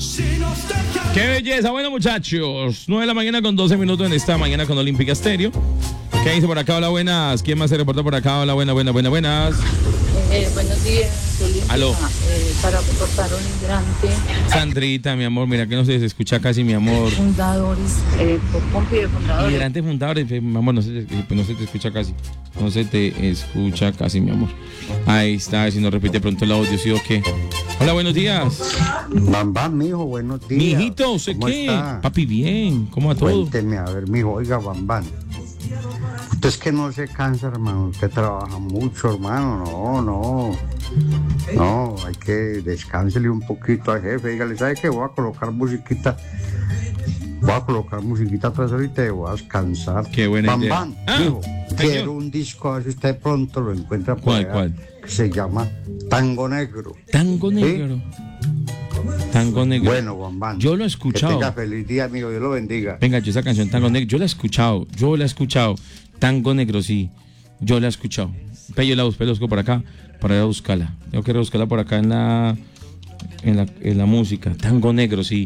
¡Qué belleza! Bueno, muchachos, 9 de la mañana con 12 minutos en esta mañana con Olímpica Estéreo. ¿Qué dice por acá? Hola, buenas. ¿Quién más se reporta por acá? Hola, buenas. Buenos días, Olímpica. Aló. Para reportar un migrante. Sandrita, mi amor, mira que no se escucha casi, mi amor. Fundadores, por compi de fundadores. Migrantes fundadores, mi amor, no se te escucha casi. No se te escucha casi, mi amor. Ahí está, si no repite pronto el audio, ¿sí o qué? Hola, buenos días. Bambán, mijo, buenos días. Mijito, ¿sé ¿Cómo qué? está? Papi, bien, ¿cómo va todo? Cuénteme, a ver, mijo, oiga, Bambán. Usted es que no se cansa, hermano. Usted trabaja mucho, hermano. No, hay que descansele un poquito al jefe. Dígale, ¿sabe qué? Voy a colocar musiquita atrás ahorita y voy a descansar. Qué buena idea. Bambán, mijo, quiero un disco, a ver si usted pronto lo encuentra por allá, ¿Cuál? que se llama Tango Negro. Tango Negro. ¿Sí? Tango Negro. Bueno, Bambán. Yo lo he escuchado. Que tenga feliz día, amigo. Dios lo bendiga. Venga, yo esa canción Tango Negro, yo la he escuchado. Tango Negro, sí, yo la he escuchado. Yo la busco por acá, para ir a buscarla. Tengo que buscarla por acá en la música. Tango Negro, sí.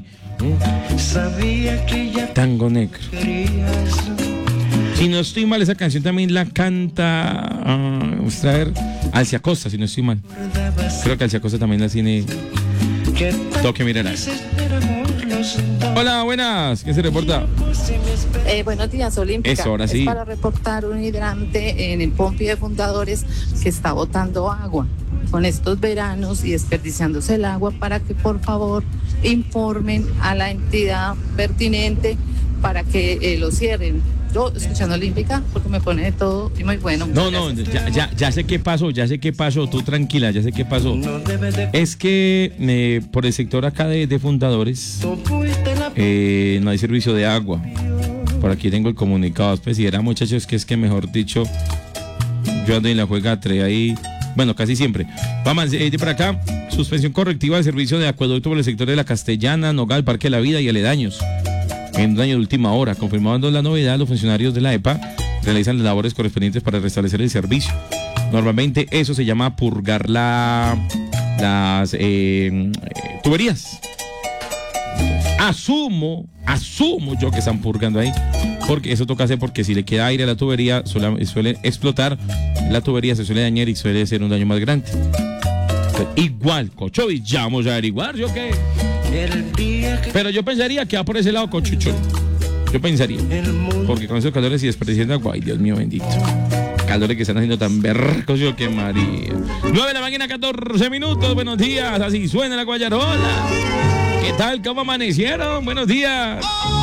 Tango Negro. Si no estoy mal, esa canción también la canta, vamos a ver, Alcia Costa, si no estoy mal. Creo que Alcia Costa también la tiene. Toque, mirarás. Hola, buenas. ¿Quién se reporta? Buenos días, Olímpica. Eso, ahora sí. Es para reportar un hidrante en el Pompi de Fundadores que está botando agua con estos veranos y desperdiciándose el agua, para que por favor informen a la entidad pertinente para que lo cierren. Yo escuchando Olímpica porque me pone de todo y muy bueno. No, ya sé qué pasó, tú tranquila, ya sé qué pasó. Es que por el sector acá de Fundadores no hay servicio de agua. Por aquí tengo el comunicado. Pues si era, muchachos, que es que mejor dicho, yo ando en la juega 3 ahí, bueno, casi siempre. Vamos, de por acá, suspensión correctiva del servicio de acueducto por el sector de La Castellana, Nogal, Parque de la Vida y aledaños. En un daño de última hora, confirmando la novedad, los funcionarios de la EPA realizan las labores correspondientes para restablecer el servicio. Normalmente eso se llama purgar las tuberías. Asumo yo que están purgando ahí, porque eso toca hacer, porque si le queda aire a la tubería suele explotar, la tubería se suele dañar y suele ser un daño más grande. Entonces, igual, Cochovi, ya vamos a averiguar, ¿yo qué? Pero yo pensaría que va por ese lado con Chuchón. Yo pensaría. Porque con esos calores y desperdiciando agua, ay, Dios mío bendito. Calores que están haciendo tan berracos, yo que María. 9 de la mañana, 14 minutos. Buenos días. Así suena la Guayarola. ¿Qué tal? ¿Cómo amanecieron? Buenos días.